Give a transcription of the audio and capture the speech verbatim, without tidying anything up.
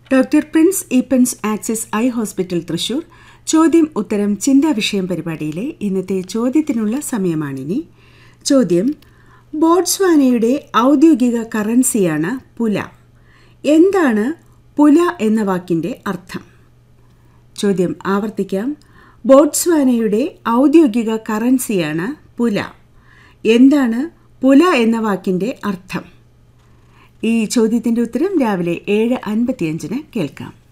Doctor Prince Eappen's axis eye hospital Thrissur ചോദ്യം ഉത്തരം ചിന്താ വിഷയം പരിപാടിയിലെ ഇന്നത്തെ ചോദ്യത്തിനുള്ള സമയമാണിനി. ചോദ്യം: ബോട്സ്വാനയുടെ ഔദ്യോഗിക കറൻസിയാണ് പുല. എന്താണ് പുല എന്ന വാക്കിൻ്റെ അർത്ഥം? ചോദ്യം ആവർത്തിക്കാം. ബോട്സ്വാനയുടെ ഔദ്യോഗിക കറൻസിയാണ് പുല. എന്താണ് പുല എന്ന വാക്കിൻ്റെ അർത്ഥം? ഈ ചോദ്യത്തിൻ്റെ ഉത്തരം രാവിലെ ഏഴ് അൻപത്തിയഞ്ചിന് കേൾക്കാം.